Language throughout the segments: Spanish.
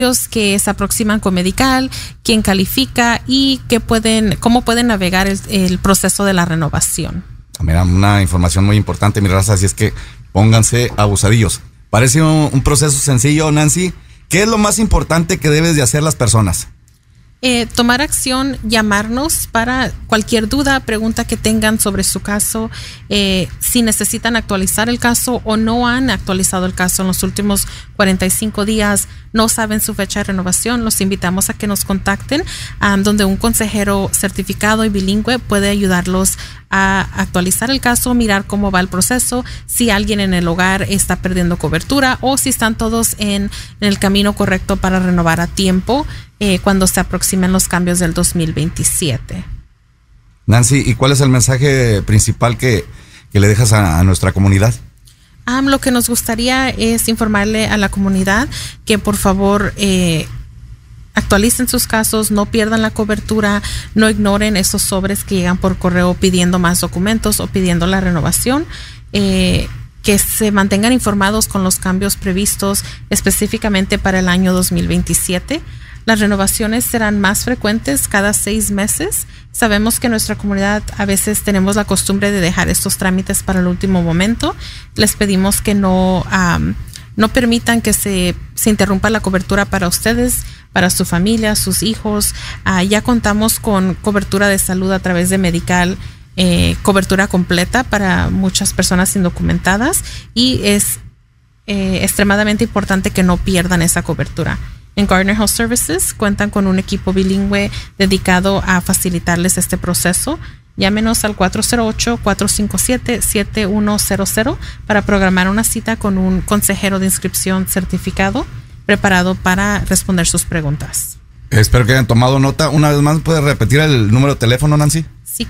que se aproximan con Medical, quién califica y cómo pueden navegar el proceso de la renovación. Mira, una información muy importante, mi raza, así es que pónganse abusadillos. Parece un proceso sencillo, Nancy. ¿Qué es lo más importante que debes de hacer las personas? Tomar acción, llamarnos para cualquier duda, pregunta que tengan sobre su caso, si necesitan actualizar el caso o no han actualizado el caso en los últimos 45 días, no saben su fecha de renovación, los invitamos a que nos contacten, donde un consejero certificado y bilingüe puede ayudarlos a actualizar el caso, mirar cómo va el proceso, si alguien en el hogar está perdiendo cobertura o si están todos en el camino correcto para renovar a tiempo cuando se aproximen los cambios del 2027. Nancy, ¿y cuál es el mensaje principal que le dejas a nuestra comunidad? Lo que nos gustaría es informarle a la comunidad que por favor actualicen sus casos, no pierdan la cobertura, no ignoren esos sobres que llegan por correo pidiendo más documentos o pidiendo la renovación, que se mantengan informados con los cambios previstos específicamente para el año 2027. Las renovaciones serán más frecuentes cada 6 meses. Sabemos que en nuestra comunidad a veces tenemos la costumbre de dejar estos trámites para el último momento. Les pedimos que no permitan que se interrumpa la cobertura para ustedes, para su familia, sus hijos. Ya contamos con cobertura de salud a través de Medical, cobertura completa para muchas personas indocumentadas y es extremadamente importante que no pierdan esa cobertura. En Gardner Health Services cuentan con un equipo bilingüe dedicado a facilitarles este proceso. Llámenos al 408-457-7100 para programar una cita con un consejero de inscripción certificado preparado para responder sus preguntas. Espero que hayan tomado nota. Una vez más, ¿puedes repetir el número de teléfono, Nancy? Sí,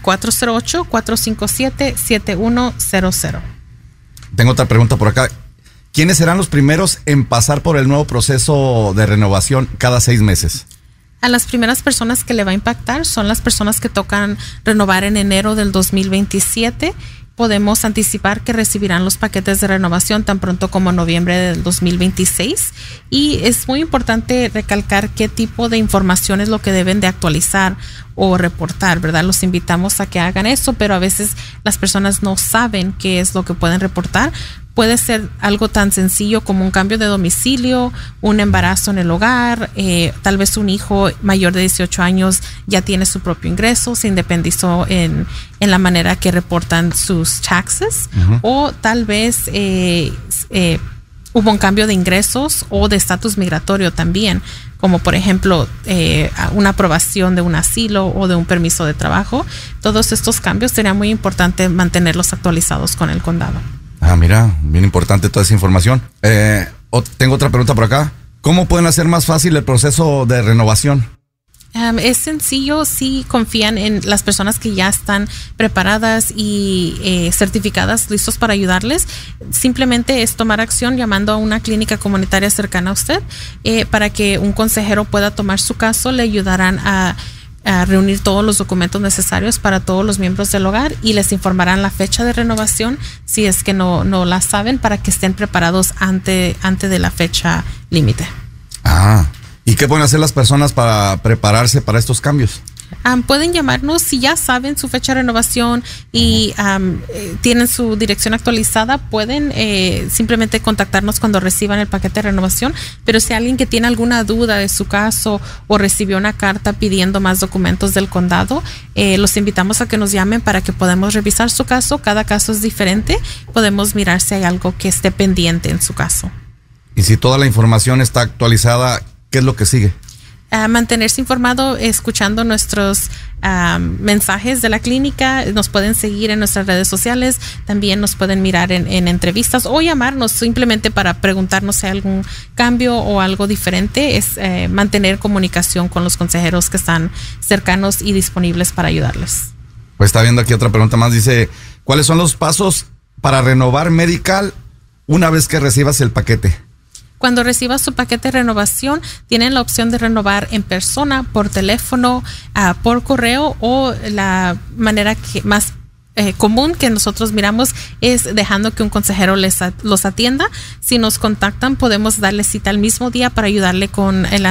408-457-7100. Tengo otra pregunta por acá. ¿Quiénes serán los primeros en pasar por el nuevo proceso de renovación cada 6 meses? A las primeras personas que le va a impactar son las personas que tocan renovar en enero del 2027. Podemos anticipar que recibirán los paquetes de renovación tan pronto como noviembre del 2026. Y es muy importante recalcar qué tipo de información es lo que deben de actualizar o reportar, ¿verdad? Los invitamos a que hagan eso, pero a veces las personas no saben qué es lo que pueden reportar. Puede ser algo tan sencillo como un cambio de domicilio, un embarazo en el hogar, tal vez un hijo mayor de 18 años ya tiene su propio ingreso, se independizó en la manera que reportan sus taxes, o tal vez hubo un cambio de ingresos o de estatus migratorio también, como por ejemplo una aprobación de un asilo o de un permiso de trabajo. Todos estos cambios sería muy importante mantenerlos actualizados con el condado. Mira, bien importante toda esa información. Tengo otra pregunta por acá. ¿Cómo pueden hacer más fácil el proceso de renovación? Es sencillo si confían en las personas que ya están preparadas y certificadas, listos para ayudarles. Simplemente es tomar acción llamando a una clínica comunitaria cercana a usted para que un consejero pueda tomar su caso. Le ayudarán a reunir todos los documentos necesarios para todos los miembros del hogar y les informarán la fecha de renovación si es que no la saben, para que estén preparados antes de la fecha límite. ¿Y qué pueden hacer las personas para prepararse para estos cambios? Pueden llamarnos si ya saben su fecha de renovación y tienen su dirección actualizada. Pueden simplemente contactarnos cuando reciban el paquete de renovación, pero si alguien que tiene alguna duda de su caso o recibió una carta pidiendo más documentos del condado, los invitamos a que nos llamen para que podamos revisar su caso. Cada caso es diferente, podemos mirar si hay algo que esté pendiente en su caso. Y si toda la información está actualizada, ¿qué es lo que sigue? Mantenerse informado escuchando nuestros mensajes de la clínica. Nos pueden seguir en nuestras redes sociales, también nos pueden mirar en entrevistas o llamarnos simplemente para preguntarnos si hay algún cambio o algo diferente. Es mantener comunicación con los consejeros que están cercanos y disponibles para ayudarles. Pues está viendo aquí otra pregunta más, dice, ¿cuáles son los pasos para renovar Medical una vez que recibas el paquete? Cuando recibas su paquete de renovación, tienen la opción de renovar en persona, por teléfono, por correo, o la manera que más común que nosotros miramos es dejando que un consejero los atienda. Si nos contactan, podemos darle cita el mismo día para ayudarle con el